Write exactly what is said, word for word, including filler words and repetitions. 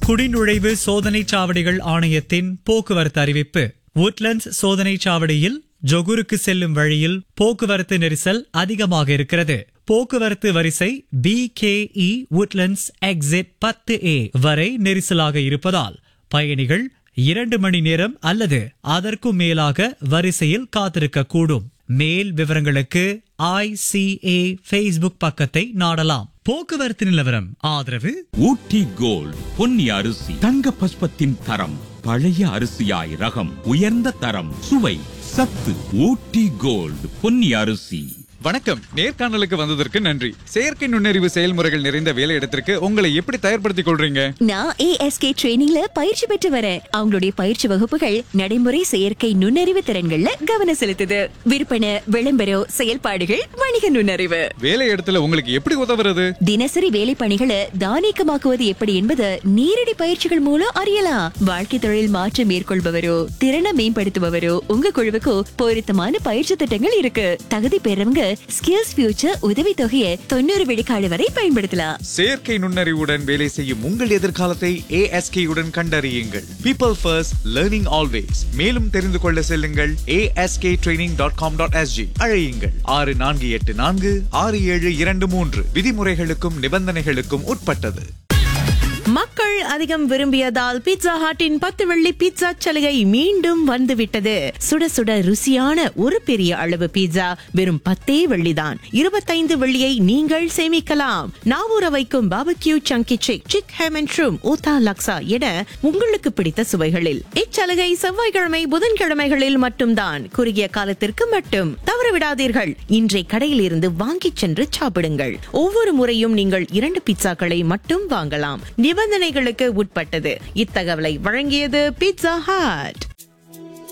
குடிநுழைவு சோதனைச் சாவடிகள் ஆணையத்தின் போக்குவரத்து அறிவிப்பு. உட்லண்ட்ஸ் சோதனைச் சாவடியில் ஜொகூருக்கு செல்லும் வழியில் போக்குவரத்து நெரிசல் அதிகமாக இருக்கிறது. போக்குவரத்து வரிசை B K E Woodlands exit பத்து ஏ வரை நெரிசலாக இருப்பதால் பயணிகள் இரண்டு மணி நேரம் அல்லது அதற்கும் மேலாக வரிசையில் காத்திருக்க கூடும். மேல் விவரங்களுக்கு ஐ சி ஏ ஃபேஸ்புக் பக்கத்தை நாடலாம். போக்குவரத்து நிலவரம் ஆதரவு ஊட்டி கோல்ட் பொன்னி அரிசி தங்க பஸ்பத்தின் தரம், பழைய அரிசியாய் ரகம், உயர்ந்த தரம், சுவை, சத்து. ஊட்டி கோல்ட் பொன்னி அரிசி. வணக்கம். நேர்காணலுக்கு வந்ததற்கு நன்றி. செயற்கை நுண்ணறிவு செயல்முறைகள் நிறைந்த வேலையிடத்திற்கு உங்களை எப்படி தயார்படுத்திக் கொள்றீங்க? நான் ஏ எஸ் கே ட்ரெயினிங்ல பயிற்சி பெற்று வரேன். அவங்களுடைய பயிற்சி வகுப்புகள் நடைமுறை செயற்கை நுண்ணறிவு திறன்கள்ல கவனம் செலுத்துது. விற்பனை, விளம்பரம், செயல்பாடுகள், வணிக நுண்ணறிவு. வேலையிடத்துல உங்களுக்கு எப்படி உதவுறது? தினசரி வேலை பணிகளை தானியக்கமாக்குவது எப்படி என்பது நேரடி பயிற்சிகள் மூலம் அறியலாம். வாழ்க்கை தொழில் மாற்றம் மேற்கொள்பவரோ திறனை மேம்படுத்துபவரோ உங்க குழுவுக்கு பொருத்தமான பயிற்சி திட்டங்கள் இருக்கு. தகுதி பெறவங்க ஸ்கில்ஸ் ஃபியூச்சர் உதவி தொகையை தொண்ணூறு விழுக்காடு வரை பயன்படுத்தலாம். செயற்கை நுண்ணறிவுடன் வேலை செய்யும் உங்கள் எதிர்காலத்தை ஏ எஸ் கே உடன் கண்டறியுங்கள். People first, learning always. மேலும் தெரிந்து கொள்ள செல்லுங்கள் A S K training dot com dot S G. அழையுங்கள் ஆறு நான்கு எட்டு நான்கு ஆறு ஏழு இரண்டு மூன்று. விதிமுறைகளுக்கும் நிபந்தனைகளுக்கும் உட்பட்டது. மக்கள் அதிகம் விரும்பியதால் பீட்சா ஹாட்டின் பத்து வெள்ளி பீட்சா சலுகை மீண்டும் வந்துவிட்டது. சுட சுட ருசியான ஒரு பெரிய அளவு பீட்சா வெறும் பத்தே வெள்ளிதான். இருபத்தைந்து வெள்ளியை நீங்கள் சேமிக்கலாம். நாவூர வைக்கும் பாபக்யூ சங்கி சிக், சிக் ஹெமன்ட்ரூம், ஊதா லக்ஸா என உங்களுக்கு பிடித்த சுவைகளில். இச்சலுகை செவ்வாய்க்கிழமை புதன்கிழமைகளில் மட்டும்தான். குறுகிய காலத்திற்கு மட்டும். தவறவிடாதீர்கள். இன்றைய கடையில் இருந்து வாங்கிச் சென்று சாப்பிடுங்கள். ஒவ்வொரு முறையும் நீங்கள் இரண்டு பீட்சாக்களை மட்டும் வாங்கலாம். நிபந்தனைகளுக்கு உட்பட்டது. இத்தகவலை வழங்கியது பீட்சா ஹாட்.